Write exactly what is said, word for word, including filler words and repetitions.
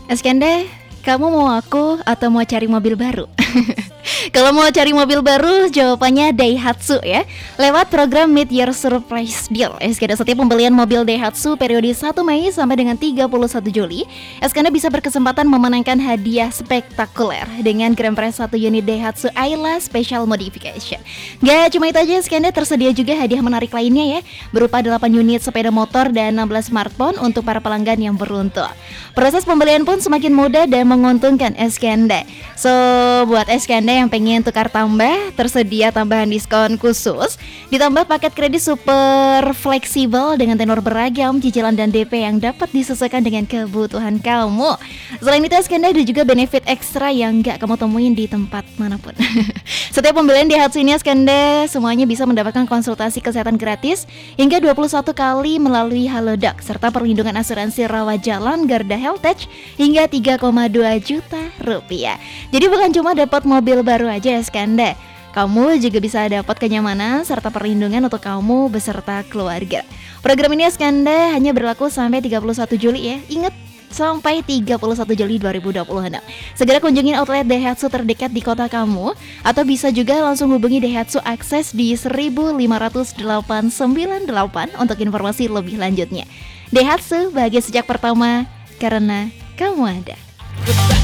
Eskende, kamu mau aku atau mau cari mobil baru? Kalau mau cari mobil baru, jawabannya Daihatsu ya. Lewat program Mid Year Surprise Deal, Eskende setiap pembelian mobil Daihatsu periode satu Mei sampai dengan tiga puluh satu Juli, Eskende bisa berkesempatan memenangkan hadiah spektakuler dengan grand prize satu unit Daihatsu Ayla Special Modification. Gak cuma itu aja, Eskende tersedia juga hadiah menarik lainnya ya, berupa delapan unit sepeda motor dan enam belas smartphone untuk para pelanggan yang beruntung. Proses pembelian pun semakin mudah dan menguntungkan Eskende. So, buat Eskende yang pengen tukar tambah, tersedia tambahan diskon khusus, ditambah paket kredit super fleksibel dengan tenor beragam, cicilan dan D P yang dapat disesuaikan dengan kebutuhan kamu. Selain itu, Eskende ada juga benefit ekstra yang gak kamu temuin di tempat manapun. Setiap pembelian di Daihatsu ini, Eskende semuanya bisa mendapatkan konsultasi kesehatan gratis hingga dua puluh satu kali melalui Halodoc, serta perlindungan asuransi rawat jalan Garda Healthtech hingga tiga koma dua juta rupiah. Jadi bukan cuma dapat mobil baru aja, Eskende, kamu juga bisa dapat kenyamanan serta perlindungan untuk kamu beserta keluarga. Program ini, Eskende, hanya berlaku sampai tiga puluh satu Juli ya. Ingat, sampai tiga puluh satu Juli dua ribu dua puluh enam. Segera kunjungi outlet Daihatsu terdekat di kota kamu, atau bisa juga langsung hubungi Daihatsu Akses di seribu lima ratus delapan sembilan delapan untuk informasi lebih lanjutnya. Daihatsu, bahagia sejak pertama karena kamu ada.